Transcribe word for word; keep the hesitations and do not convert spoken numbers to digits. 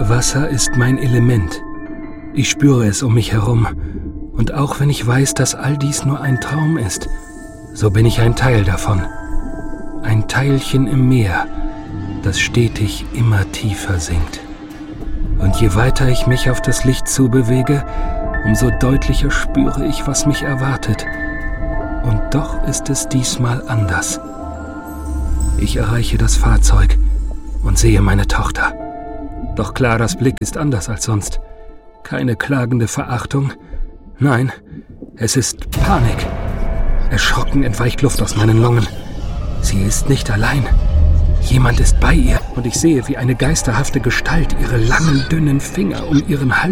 Wasser ist mein Element. Ich spüre es um mich herum. Und auch wenn ich weiß, dass all dies nur ein Traum ist, so bin ich ein Teil davon. Ein Teilchen im Meer, das stetig immer tiefer sinkt. Und je weiter ich mich auf das Licht zubewege, umso deutlicher spüre ich, was mich erwartet. Und doch ist es diesmal anders. Ich erreiche das Fahrzeug und sehe meine Tochter. Doch Claras Blick ist anders als sonst. Keine klagende Verachtung. Nein, es ist Panik. Erschrocken entweicht Luft aus meinen Lungen. Sie ist nicht allein. Jemand ist bei ihr und ich sehe, wie eine geisterhafte Gestalt ihre langen, dünnen Finger um ihren Hals